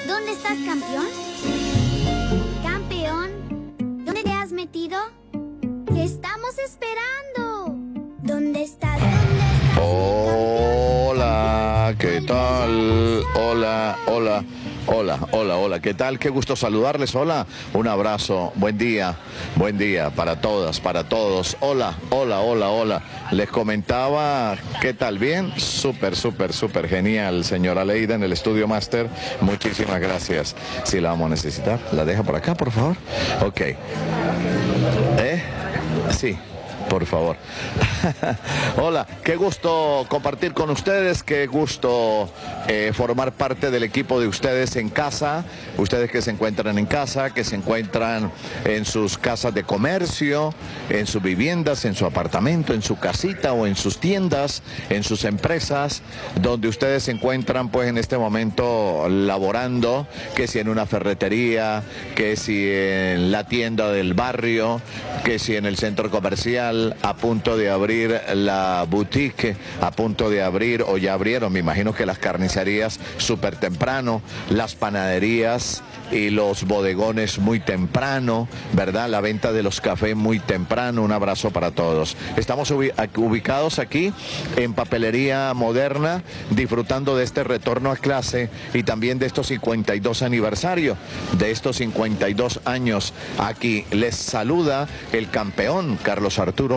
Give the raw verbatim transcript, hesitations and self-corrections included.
¿Dónde estás, campeón? Campeón, ¿dónde te has metido? ¿Qué estamos esperando? ¿Dónde estás? ¿Dónde estás? Hola, ¿qué tal? Hola, hola. Hola, hola, hola, ¿qué tal? Qué gusto saludarles, hola, un abrazo, buen día, buen día para todas, para todos, hola, hola, hola, hola, les comentaba, ¿qué tal? ¿Bien? Súper, súper, súper genial, señora Leida en el Estudio Master, muchísimas gracias, si la vamos a necesitar, ¿la deja por acá, por favor? Ok, ¿eh? Sí. Por favor. Hola, qué gusto compartir con ustedes, qué gusto eh, formar parte del equipo de ustedes en casa, ustedes que se encuentran en casa, que se encuentran en sus casas de comercio, en sus viviendas, en su apartamento, en su casita o en sus tiendas, en sus empresas, donde ustedes se encuentran pues en este momento laborando, que si en una ferretería, que si en la tienda del barrio, que si en el centro comercial, a punto de abrir la boutique, a punto de abrir o ya abrieron, me imagino que las carnicerías súper temprano, las panaderías y los bodegones muy temprano, ¿verdad? La venta de los cafés muy temprano, un abrazo para todos. Estamos ubicados aquí en Papelería Moderna, disfrutando de este retorno a clase y también de estos cincuenta y dos aniversario, de estos cincuenta y dos años. Aquí les saluda el campeón Carlos Arturo